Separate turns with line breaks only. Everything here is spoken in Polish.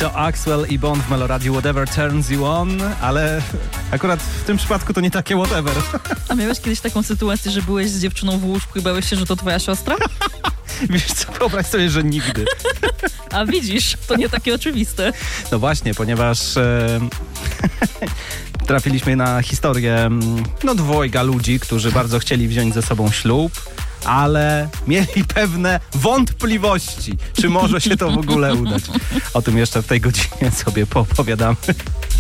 To Axwell i Bond w Meloradiu Whatever Turns You On, ale akurat w tym przypadku to nie takie whatever.
A miałeś kiedyś taką sytuację, że byłeś z dziewczyną w łóżku i bałeś się, że to twoja siostra?
Wiesz co, wyobraź sobie, że nigdy.
A widzisz, to nie takie oczywiste.
No właśnie, ponieważ trafiliśmy na historię dwojga ludzi, którzy bardzo chcieli wziąć ze sobą ślub, ale mieli pewne wątpliwości, czy może się to w ogóle udać. O tym jeszcze w tej godzinie sobie poopowiadamy.